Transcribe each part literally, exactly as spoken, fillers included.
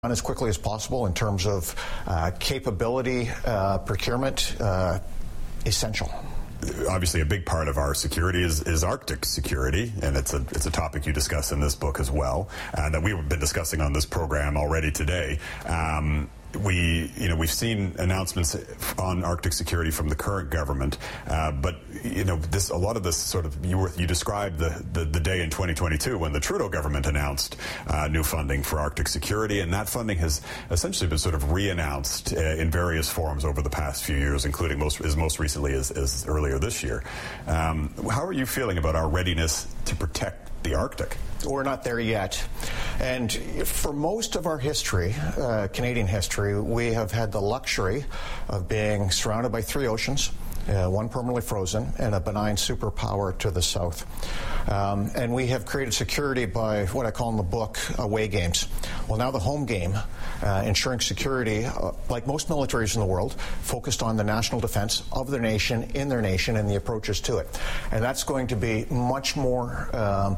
as quickly as possible in terms of uh, capability, uh, procurement, uh, essential. Obviously, a big part of our security is, is Arctic security, and it's a it's a topic you discuss in this book as well, and that we've been discussing on this program already today. Um, We, you know, we've seen announcements on Arctic security from the current government, uh, but you know, this a lot of this sort of you were, you described the, the the day in twenty twenty-two when the Trudeau government announced uh, new funding for Arctic security, and that funding has essentially been sort of re-announced uh, in various forms over the past few years, including most as most recently as, as earlier this year. Um, how are you feeling about our readiness to protect the Arctic? We're not there yet. And for most of our history, uh, Canadian history, we have had the luxury of being surrounded by three oceans, uh, one permanently frozen, and a benign superpower to the south. Um, and we have created security by what I call in the book away games. Well, now the home game, uh, ensuring security, uh, like most militaries in the world, focused on the national defense of their nation, in their nation, and the approaches to it. And that's going to be much more um,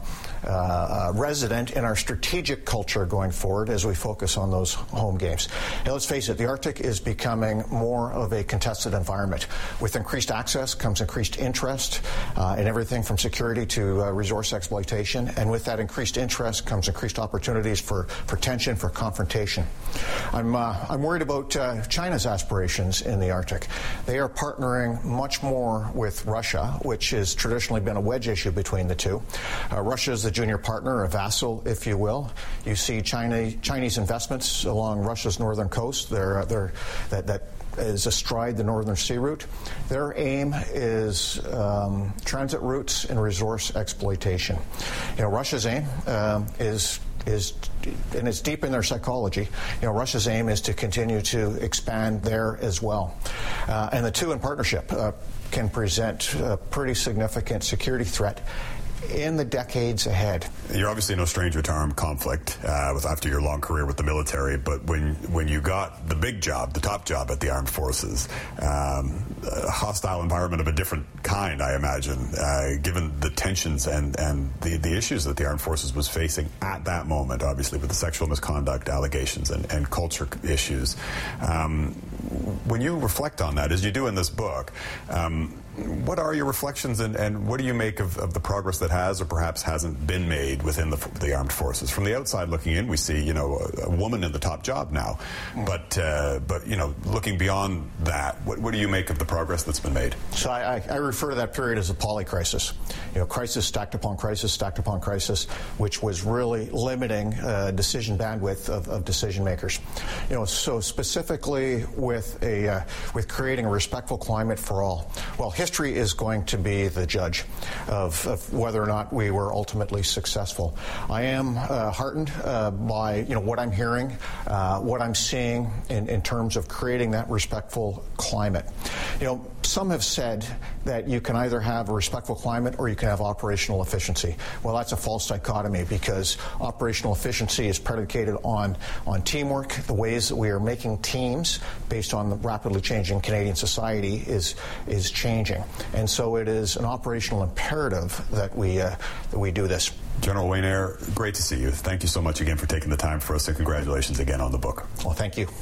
uh, resident in our strategic culture going forward as we focus on those home games. Now, let's face it, the Arctic is becoming more of a contested environment. With increased access comes increased interest uh, in everything from security to uh, resource exploitation, and with that increased interest comes increased opportunities for, for tension, for confrontation. I'm, uh, I'm worried about uh, China's aspirations in the Arctic. They are partnering much more with Russia, which has traditionally been a wedge issue between the two. Uh, Russia is the junior partner, a vassal, if you will. You see China, Chinese investments along Russia's northern coast. They're, they're, that, that is astride the Northern Sea Route. Their aim is um, transit routes and resource exploitation. You know, Russia's aim um, is is, and it's deep in their psychology, you know, Russia's aim is to continue to expand there as well. Uh, and the two in partnership uh, can present a pretty significant security threat in the decades ahead. You're obviously no stranger to armed conflict uh, with after your long career with the military, but when when you got the big job, the top job at the armed forces, um, a hostile environment of a different kind, I imagine, uh, given the tensions and, and the, the issues that the armed forces was facing at that moment, obviously with the sexual misconduct allegations and, and culture issues. Um, when you reflect on that, as you do in this book, um, what are your reflections and, and what do you make of, of the progress that has or perhaps hasn't been made within the, the armed forces? From the outside looking in, we see, you know, a, a woman in the top job now. But, uh, but you know, looking beyond that, what, what do you make of the progress that's been made? So I, I refer to that period as a polycrisis. You know, crisis stacked upon crisis, stacked upon crisis, which was really limiting uh, decision bandwidth of, of decision makers. You know, so specifically with a uh, with creating a respectful climate for all. Well, history is going to be the judge of, of whether or not we were ultimately successful. I am uh, heartened uh, by you know what I'm hearing, uh, what I'm seeing in, in terms of creating that respectful climate. You know, some have said that you can either have a respectful climate or you can have operational efficiency. Well, that's a false dichotomy because operational efficiency is predicated on on teamwork. The ways that we are making teams based on the rapidly changing Canadian society is is changing. And so it is an operational imperative that we uh, that we do this. General Wayne Eyre, great to see you. Thank you so much again for taking the time for us, and congratulations again on the book. Well, thank you.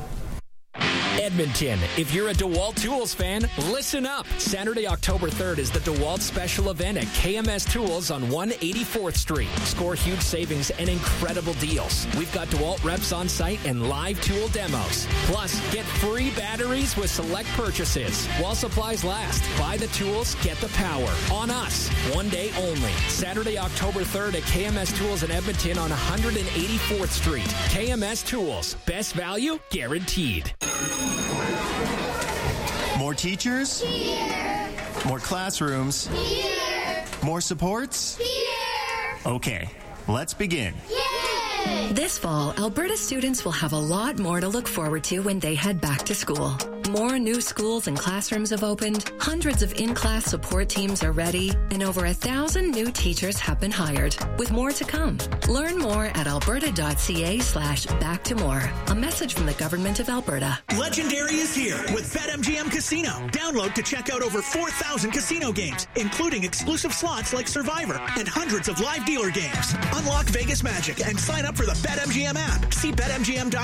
Edmonton, if you're a DeWalt Tools fan, listen up. Saturday, October third is the DeWalt special event at K M S Tools on one eighty-fourth Street. Score huge savings and incredible deals. We've got DeWalt reps on site and live tool demos. Plus, get free batteries with select purchases. While supplies last, buy the tools, get the power. On us, one day only. Saturday, October third at K M S Tools in Edmonton on one eighty-fourth Street. K M S Tools, best value guaranteed. More teachers? Here. More classrooms? Here. More supports? Here. Okay, let's begin. Yay! This fall, Alberta students will have a lot more to look forward to when they head back to school. More new schools and classrooms have opened, hundreds of in-class support teams are ready, and over a thousand new teachers have been hired, with more to come. Learn more at alberta.ca slash back to more. A message from the Government of Alberta. Legendary is here with BetMGM Casino. Download to check out over four thousand casino games, including exclusive slots like Survivor and hundreds of live dealer games. Unlock Vegas Magic and sign up for the BetMGM app. See Bet M G M dot